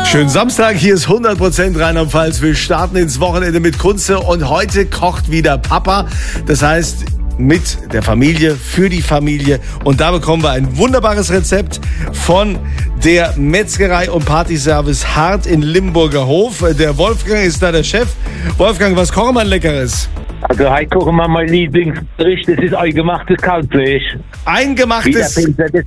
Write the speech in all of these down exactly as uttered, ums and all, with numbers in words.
Schönen Samstag, hier ist hundert Prozent Rheinland-Pfalz. Wir starten ins Wochenende mit Kunze und heute kocht wieder Papa. Das heißt, mit der Familie, für die Familie. Und da bekommen wir ein wunderbares Rezept von der Metzgerei und Partyservice Hart in Limburger Hof. Der Wolfgang ist da der Chef. Wolfgang, was kochen wir Leckeres? Also heute kochen wir mein Lieblingsgericht, das ist eingemachtes Kalbfleisch. Eingemachtes,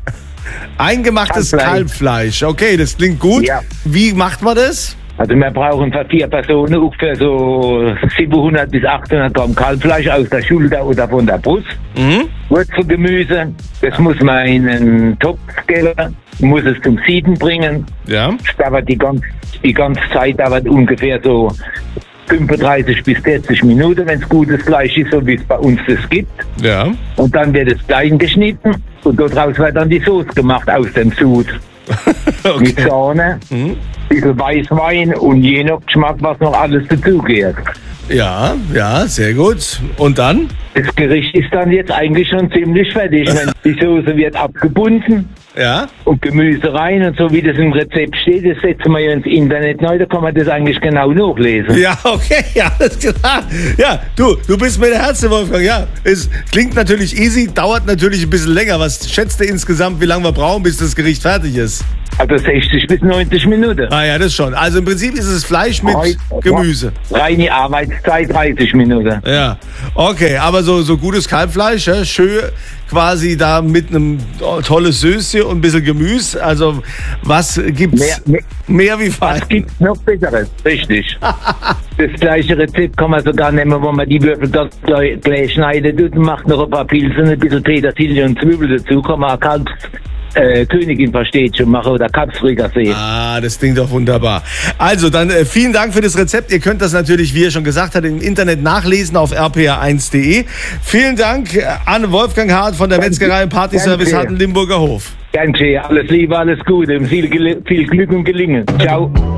eingemachtes Kalbfleisch. Kalbfleisch. Okay, das klingt gut. Ja. Wie macht man das? Also wir brauchen für vier Personen ungefähr so siebenhundert bis achthundert Gramm Kalbfleisch aus der Schulter oder von der Brust. Mhm. Wurzelgemüse, das muss man in einen Topf geben, muss es zum Sieden bringen. Ja. Das dauert die, ganz, die ganze Zeit dauert ungefähr so fünfunddreißig bis vierzig Minuten, wenn es gutes Fleisch ist, so wie es bei uns das gibt. Ja. Und dann wird es klein geschnitten und daraus wird dann die Soße gemacht aus dem Sud. Okay. Mit Sahne, mhm. bisschen Weißwein und je nach Geschmack, was noch alles dazugehört. Ja, ja, sehr gut. Und dann? Das Gericht ist dann jetzt eigentlich schon ziemlich fertig. Die Soße wird abgebunden. Ja. Und Gemüse rein und so wie das im Rezept steht, das setzen wir ja ins Internet neu, da kann man das eigentlich genau nachlesen. Ja, okay, ja, alles klar. Ja, du, du bist mir der Herz, Wolfgang, ja. Es klingt natürlich easy, dauert natürlich ein bisschen länger. Was schätzt du insgesamt, wie lange wir brauchen, bis das Gericht fertig ist? Also sechzig bis neunzig Minuten. Ah ja, das schon. Also im Prinzip ist es Fleisch mit Rein, Gemüse. Reine Arbeitszeit dreißig Minuten. Ja, okay, aber so, so gutes Kalbfleisch, ja, schön quasi da mit einem oh, tolles Söschen und ein bisschen Gemüse. Also was gibt's mehr, mehr, mehr wie fein? Was gibt's noch Besseres? Richtig. Das gleiche Rezept kann man sogar nehmen, wo man die Würfel ganz gleich schneidet und macht noch ein paar Pilze, ein bisschen Petersilie und Zwiebel dazu, kann man Kalbs Äh, Königin versteht schon mache oder Kalbsfrikassee. Ah, das klingt doch wunderbar. Also dann äh, vielen Dank für das Rezept. Ihr könnt das natürlich, wie er schon gesagt hat, im Internet nachlesen auf r p r eins punkt d e. Vielen Dank an Wolfgang Hart von der Metzgerei und Partyservice Hart in Limburger Hof. Danke, alles Liebe, alles Gute, viel, viel Glück und Gelingen. Ciao.